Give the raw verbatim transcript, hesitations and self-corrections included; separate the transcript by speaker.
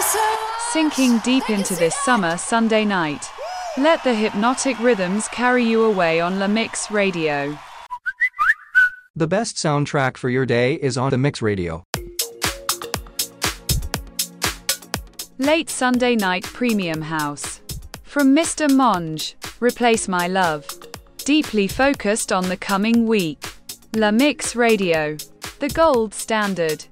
Speaker 1: Sinking deep into this summer Sunday night. Let the hypnotic rhythms carry you away on La Mix Radio.
Speaker 2: The best soundtrack for your day is on The Mix Radio.
Speaker 1: Late Sunday Night Premium House. From Mister Monge, Replace My Love. Deeply focused on the coming week. La Mix Radio. The gold standard.